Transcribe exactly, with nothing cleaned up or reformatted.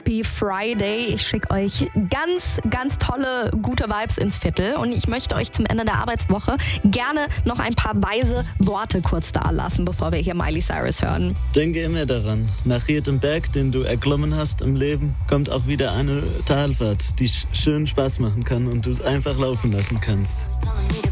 Happy Friday. Ich schicke euch ganz, ganz tolle, gute Vibes ins Viertel. Und ich möchte euch zum Ende der Arbeitswoche gerne noch ein paar weise Worte kurz da lassen, bevor wir hier Miley Cyrus hören. Denke immer daran, nach jedem Berg, den du erklommen hast im Leben, kommt auch wieder eine Talfahrt, die schön Spaß machen kann und du es einfach laufen lassen kannst.